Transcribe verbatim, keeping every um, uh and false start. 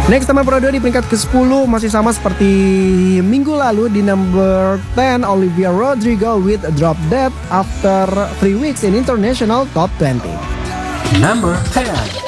Next, teman Pro dua di peringkat kesepuluh masih sama seperti minggu lalu. Di number ten, Olivia Rodrigo with Drop Dead after three weeks in international top twenty. Number ten.